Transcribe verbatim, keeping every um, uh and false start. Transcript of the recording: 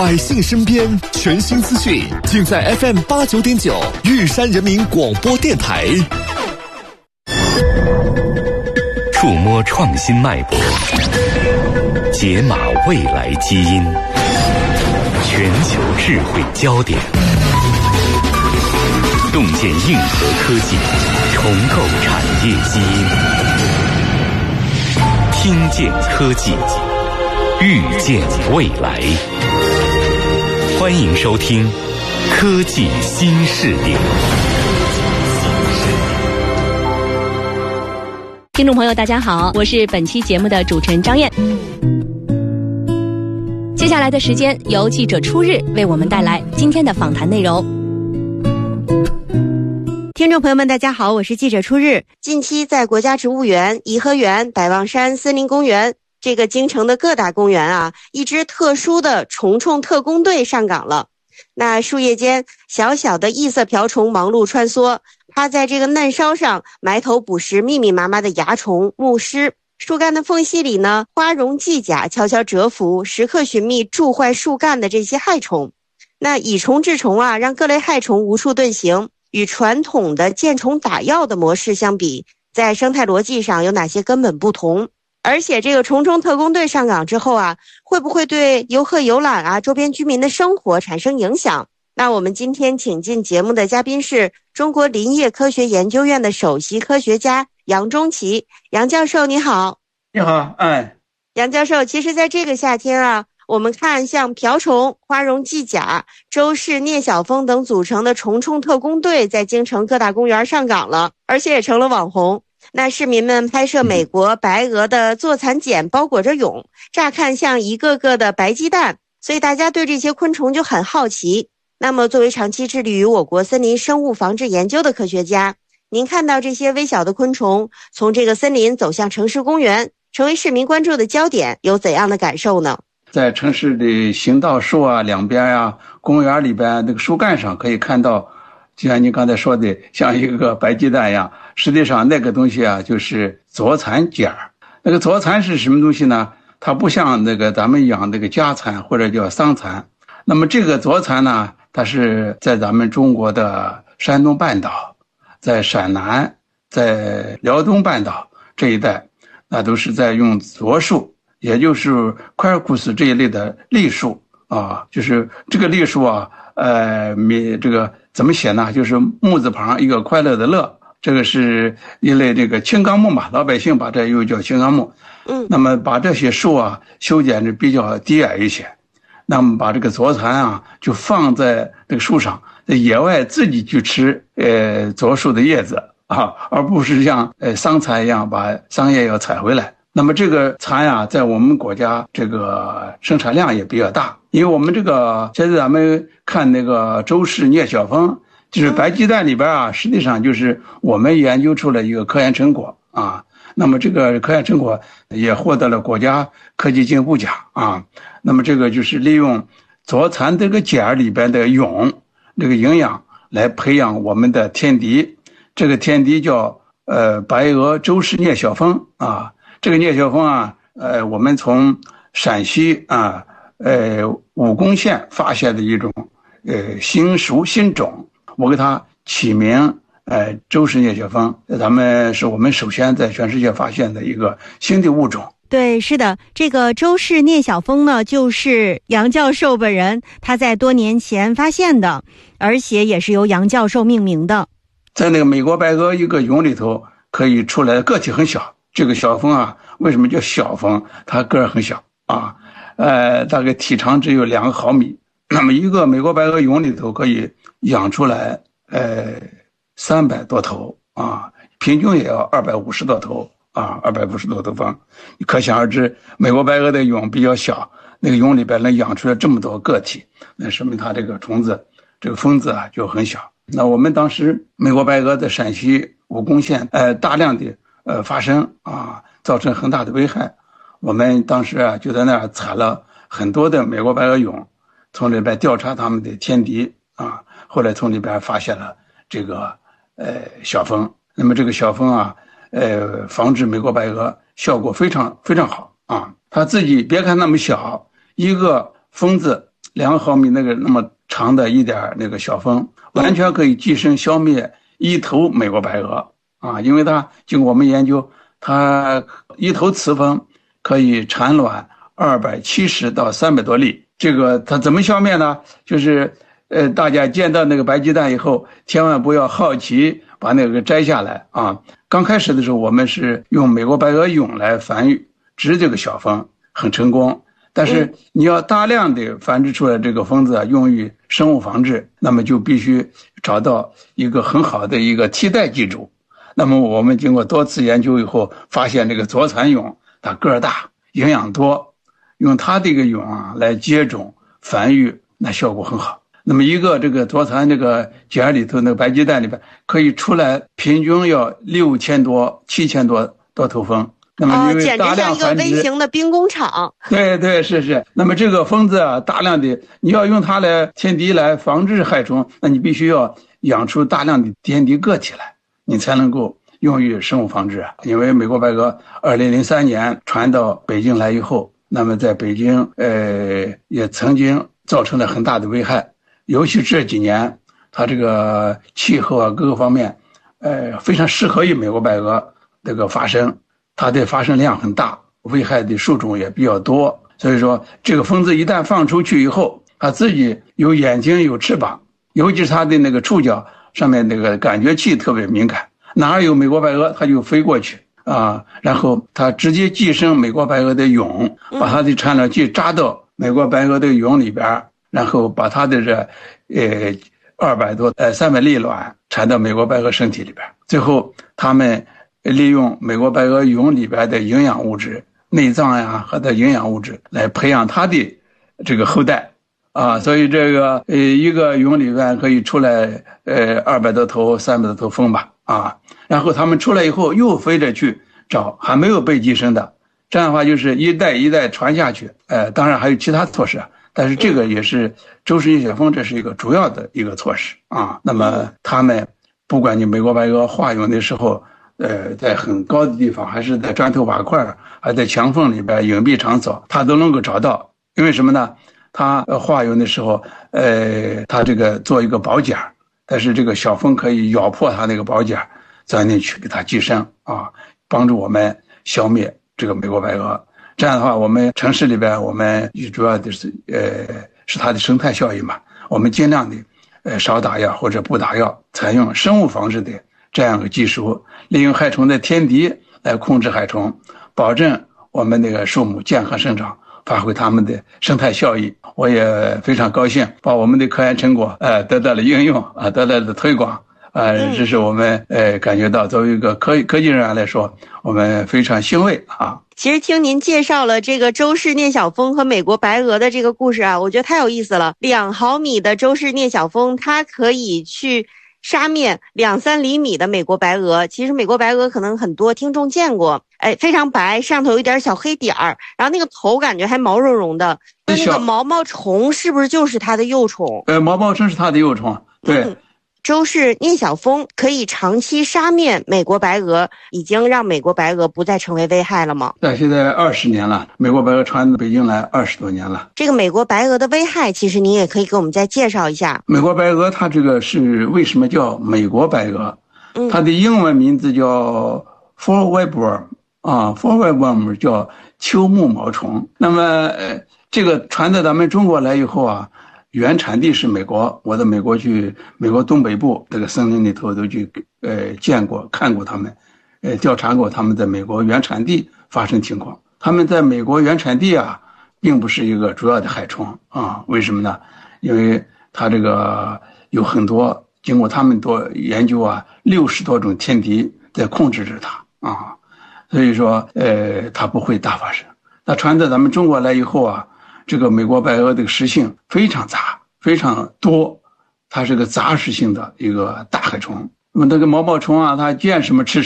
百姓身边，全新资讯尽在 F M 八九点九玉山人民广播电台。 触摸创新脉搏，解码未来基因，全球智慧焦点，洞见硬核科技，重构产业基因，听见科技，预见未来。欢迎收听科技新视野。 听众朋友大家好，我是本期节目的主持人张燕。接下来的时间由记者初日为我们带来今天的访谈内容。 听众朋友们大家好，我是记者初日。近期在国家植物园、颐和园、百望山森林公园这个京城的各大公园啊，一支特殊的虫虫特工队上岗了。那树叶间小小的异色瓢虫忙碌穿梭，趴在这个嫩梢上埋头捕食密密麻麻的蚜虫、木虱。树干的缝隙里呢，花绒寄甲悄悄蛰伏，时刻寻觅蛀坏树干的这些害虫。那以虫治虫啊，让各类害虫无处遁形。与传统的见虫打药的模式相比，在生态逻辑上有哪些根本不同？而且这个虫虫特工队上岗之后啊，会不会对游客游览啊、周边居民的生活产生影响？那我们今天请进节目的嘉宾是中国林业科学研究院的首席科学家杨钟奇。杨教授你好。 你好。哎， 杨教授，其实在这个夏天啊，我们看像瓢虫、花绒寄甲、周氏聂小蜂等组成的虫虫特工队在京城各大公园上岗了，而且也成了网红。那市民们拍摄美国白鹅的坐蚕茧包裹着蛹，乍看像一个个的白鸡蛋，所以大家对这些昆虫就很好奇。那么作为长期致力于我国森林生物防治研究的科学家，您看到这些微小的昆虫从这个森林走向城市公园，成为市民关注的焦点，有怎样的感受呢？ 在城市的行道树啊两边啊，公园里边那个树干上可以看到，就像你刚才说的，像一个白鸡蛋一样，实际上那个东西啊就是左蚕茧儿。那个左蚕是什么东西呢？它不像那个咱们养那个家蚕或者叫桑蚕。那么这个左蚕呢，它是在咱们中国的山东半岛，在陕南，在辽东半岛这一带，那都是在用左树，也就是快尔库斯这一类的栗树啊，就是这个栗树啊，呃，米这个怎么写呢？就是木字旁一个快乐的乐，这个是一类这个青冈木嘛，老百姓把这又叫青冈木。嗯，那么把这些树啊修剪的比较低矮一些，那么把这个左蚕啊就放在这个树上，在野外自己去吃呃左树的叶子啊，而不是像呃桑蚕一样把桑叶要采回来。那么这个蚕呀，在我们国家这个生产量也比较大，因为我们这个现在咱们看那个周氏聂小蜂，就是白鸡蛋里边啊，实际上就是我们研究出了一个科研成果啊。那么这个科研成果也获得了国家科技进步奖啊。那么这个就是利用左蚕这个茧里边的蛹这个营养来培养我们的天敌，这个天敌叫呃白鹅周氏聂小蜂啊。这个聂小蜂啊，呃，我们从陕西啊，呃，武功县发现的一种呃新属新种，我给它起名呃周氏聂小蜂，咱们是我们首先在全世界发现的一个新的物种。 对，是的，这个周氏聂小蜂呢，就是杨教授本人他在多年前发现的，而且也是由杨教授命名的。 在那个美国白鹅一个蛹里头可以出来，个体很小。这个小蜂啊，为什么叫小蜂？它个儿很小啊，呃，大概体长只有两个毫米。那么一个美国白鹅蛹里头可以养出来，呃，三百多头啊，平均也要二百五十多头啊，二百五十多头蜂。你可想而知，美国白鹅的蛹比较小，那个蛹里边能养出来这么多个体，那说明它这个虫子，这个蜂子啊就很小。那我们当时美国白鹅在陕西武功县，呃，大量的。呃，发生啊，造成很大的危害。我们当时啊，就在那儿采了很多的美国白鹅蛹，从里边调查他们的天敌啊，后来从里边发现了这个呃小蜂。那么这个小蜂啊，呃，防治美国白鹅效果非常非常好啊。它自己别看那么小，一个蜂子两毫米那个那么长的一点那个小蜂，完全可以寄生消灭一头美国白鹅啊！因为它经过我们研究，它一头雌蜂可以产卵二百七十到三百多粒。这个它怎么消灭呢？就是呃，大家见到那个白鸡蛋以后，千万不要好奇把那个摘下来啊！刚开始的时候，我们是用美国白鹅蛹来繁育殖这个小蜂，很成功。但是你要大量的繁殖出来这个蜂子啊，用于生物防治，那么就必须找到一个很好的一个替代寄主。那么我们经过多次研究以后，发现这个左蚕蛹它个儿大，营养多，用它这个蛹啊来接种繁育，那效果很好。那么一个这个左蚕这个茧里头那个白鸡蛋里边可以出来平均要六千多、七千多多头蜂。那么因为大量繁殖， 简直像一个微型的兵工厂。 对对是是。那么这个蜂子啊，大量的你要用它来天敌来防治害虫，那你必须要养出大量的天敌个体来，你才能够用于生物防治。因为美国白鹅二零零三年传到北京来以后，那么在北京呃也曾经造成了很大的危害，尤其这几年它这个气候啊各个方面呃非常适合于美国白鹅这个发生。它的发生量很大，危害的数种也比较多，所以说这个蜂子一旦放出去以后，它自己有眼睛有翅膀，尤其是它的那个触角上面那个感觉器特别敏感，哪儿有美国白鹅它就飞过去啊，然后它直接寄生美国白鹅的蛹，把它的产卵器扎到美国白鹅的蛹里边，然后把它的这呃二百多呃三百粒卵产到美国白鹅身体里边，最后它们利用美国白鹅蛹里边的营养物质、内脏呀和的营养物质来培养它的这个后代啊，所以这个呃一个蛹里边可以出来呃二百多头、三百多头蜂吧啊，然后它们出来以后又飞着去找还没有被寄生的，这样的话就是一代一代传下去。呃，当然还有其他措施，但是这个也是周氏叶血蜂，这是一个主要的一个措施啊。那么他们不管你美国白鹅化蛹的时候。呃，在很高的地方，还是在砖头瓦块，还在墙缝里边隐蔽场所，它都能够找到。因为什么呢？它化蛹的时候，呃，它这个做一个保茧，但是这个小蜂可以咬破它那个保茧，钻进去给它寄生啊，帮助我们消灭这个美国白鹅。这样的话，我们城市里边，我们主要的是呃是它的生态效益嘛，我们尽量的呃少打药或者不打药，采用生物防治的这样一个技术，利用害虫的天敌来控制害虫，保证我们那个树木健康生长，发挥它们的生态效益。我也非常高兴，把我们的科研成果呃得到了应用啊，得到了推广。呃，这是我们呃感觉到作为一个科科技人员来说，我们非常欣慰啊。 其实听您介绍了这个周氏聂小蜂和美国白鹅的这个故事啊，我觉得太有意思了。两毫米的周氏聂小蜂，它可以去杀灭两三厘米的美国白鹅。其实美国白鹅可能很多听众见过，哎，非常白，上头有一点小黑点儿，然后那个头感觉还毛茸茸的。那那个毛毛虫是不是就是它的幼虫？ 呃，毛毛虫是它的幼虫，对。嗯， 周氏聂小蜂可以长期杀灭美国白鹅，已经让美国白鹅不再成为危害了吗？ 在现在二十年了，美国白鹅传到北京来二十多年了。 这个美国白鹅的危害，其实您也可以给我们再介绍一下。 美国白鹅它这个是为什么叫美国白鹅？嗯，它的英文名字叫 Fall Webworm 啊 ，Fall Webworm 叫秋木毛虫。那么呃，这个传到咱们中国来以后啊。原产地是美国，我在美国去美国东北部这个森林里头都去呃见过看过他们，呃调查过他们在美国原产地发生情况。他们在美国原产地啊，并不是一个主要的害虫啊，为什么呢？因为它这个有很多经过他们多研究啊，六十多种天敌在控制着它啊，所以说呃它不会大发生。那传到咱们中国来以后啊。这个美国白鹅的食性非常杂，非常多，它是个杂食性的一个大害虫。那么那个毛毛虫啊，它见什么吃